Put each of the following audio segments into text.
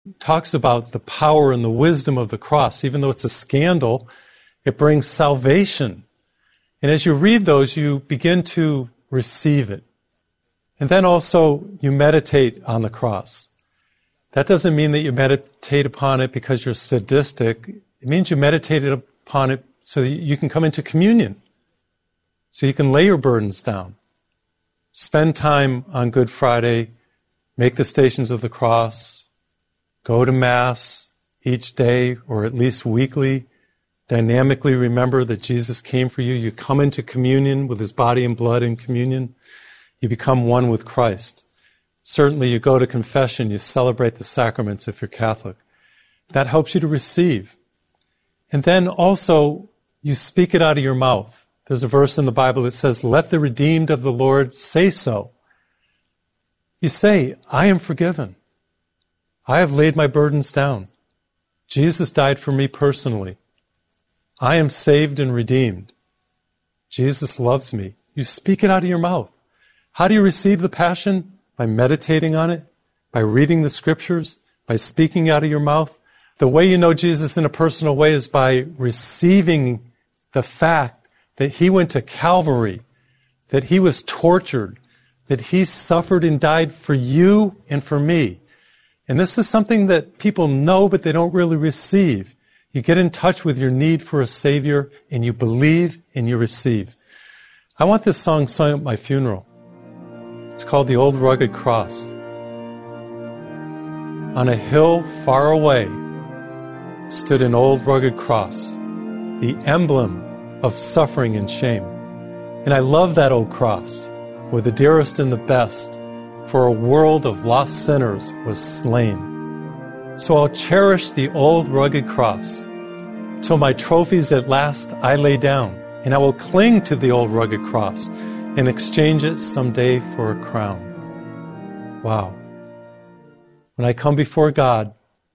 talks about the power and the wisdom of the cross. Even though it's a scandal, it brings salvation. And as you read those, you begin to receive it. And then also, you meditate on the cross. That doesn't mean that you meditate upon it because you're sadistic. It means you meditated upon it so that you can come into communion, so you can lay your burdens down. Spend time on Good Friday, make the Stations of the Cross, go to Mass each day or at least weekly. Dynamically remember that Jesus came for you. You come into communion with His body and blood in communion. You become one with Christ. Certainly you go to confession, you celebrate the sacraments if you're Catholic. That helps you to receive. And then also, you speak it out of your mouth. There's a verse in the Bible that says, "Let the redeemed of the Lord say so." You say, "I am forgiven. I have laid my burdens down. Jesus died for me personally. I am saved and redeemed. Jesus loves me." You speak it out of your mouth. How do you receive the Passion? By meditating on it, by reading the Scriptures, by speaking out of your mouth. The way you know Jesus in a personal way is by receiving the fact that He went to Calvary, that He was tortured, that He suffered and died for you and for me. And this is something that people know, but they don't really receive. You get in touch with your need for a Savior, and you believe and you receive. I want this song sung at my funeral. It's called "The Old Rugged Cross." On a hill far away stood an old rugged cross, the emblem of suffering and shame. And I love that old cross, where the dearest and the best for a world of lost sinners was slain. So I'll cherish the old rugged cross till my trophies at last I lay down, and I will cling to the old rugged cross and exchange it someday for a crown. Wow. When I come before God,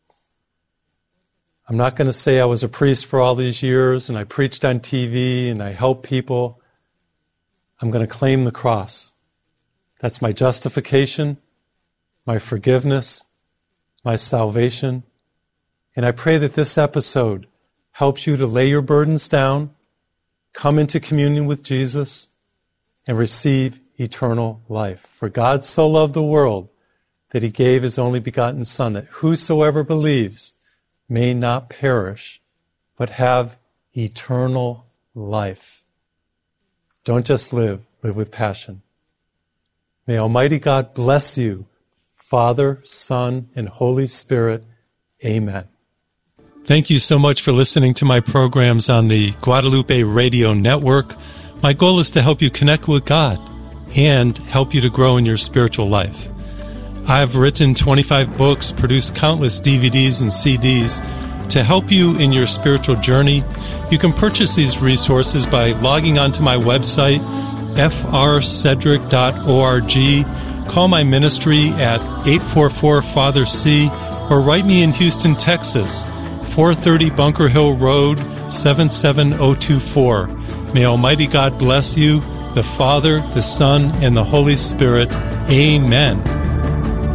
I'm not going to say I was a priest for all these years and I preached on TV and I helped people. I'm going to claim the cross. That's my justification, my forgiveness, my salvation. And I pray that this episode helps you to lay your burdens down, come into communion with Jesus, and receive eternal life. For God so loved the world that He gave His only begotten Son, that whosoever believes may not perish, but have eternal life. Don't just live with passion. May Almighty God bless you, Father, Son, and Holy Spirit. Amen. Thank you so much for listening to my programs on the Guadalupe Radio Network. My goal is to help you connect with God and help you to grow in your spiritual life. I've written 25 books, produced countless DVDs and CDs to help you in your spiritual journey. You can purchase these resources by logging onto my website, frcedric.org. Call my ministry at 844-FATHER-C or write me in Houston, Texas, 430 Bunker Hill Road, 77024. May Almighty God bless you, the Father, the Son, and the Holy Spirit. Amen.